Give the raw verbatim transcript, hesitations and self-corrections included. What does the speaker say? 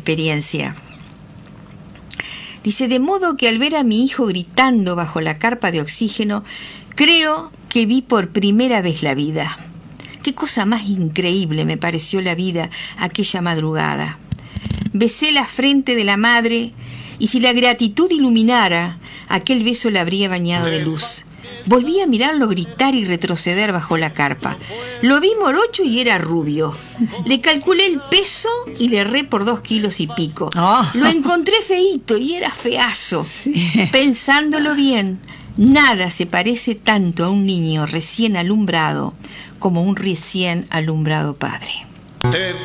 experiencia. Dice, de modo que al ver a mi hijo gritando bajo la carpa de oxígeno, creo que vi por primera vez la vida. Qué cosa más increíble me pareció la vida aquella madrugada. Besé la frente de la madre y si la gratitud iluminara, aquel beso la habría bañado de luz. Volví a mirarlo gritar y retroceder bajo la carpa. Lo vi morocho y era rubio. Le calculé el peso y le erré por dos kilos y pico. Oh. Lo encontré feíto y era feazo. Sí. Pensándolo bien, nada se parece tanto a un niño recién alumbrado como un recién alumbrado padre.